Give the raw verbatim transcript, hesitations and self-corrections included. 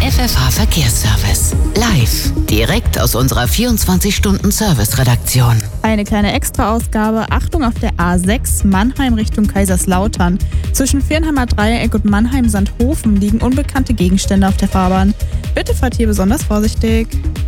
F F H Verkehrsservice. Live, direkt aus unserer vierundzwanzig-Stunden-Service-Redaktion. Eine kleine Extra-Ausgabe. Achtung auf der A sechs Mannheim Richtung Kaiserslautern. Zwischen Viernheimer Dreieck und Mannheim-Sandhofen liegen unbekannte Gegenstände auf der Fahrbahn. Bitte fahrt hier besonders vorsichtig.